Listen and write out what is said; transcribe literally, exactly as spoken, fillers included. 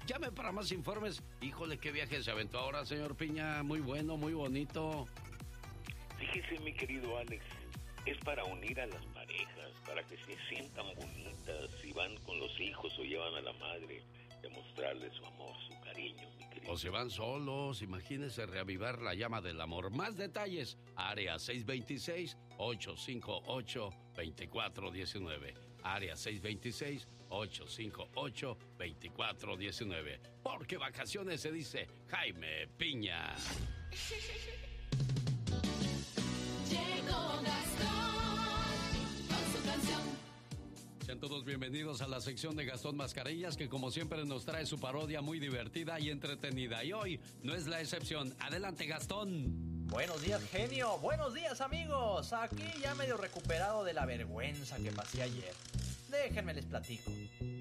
Llame para más informes. Híjole, qué viaje se aventó ahora, señor Piña. Muy bueno, muy bonito. Fíjese, mi querido Alex, es para unir a las parejas, para que se sientan bonitas, si van con los hijos o llevan a la madre, demostrarle su amor, su cariño, mi querido. O se van solos, imagínese reavivar la llama del amor. Más detalles, área seis dos seis, ocho cinco ocho, dos cuatro uno nueve. Área seis dos seis, ocho cinco ocho, dos cuatro uno nueve. Porque vacaciones se dice Jaime Piña. Llegó Gastón con su canción. Sean todos bienvenidos a la sección de Gastón Mascarillas, que como siempre nos trae su parodia muy divertida y entretenida. Y hoy no es la excepción. Adelante, Gastón. Buenos días, genio. Buenos días, amigos. Aquí ya medio recuperado de la vergüenza que pasé ayer. Déjenme les platico.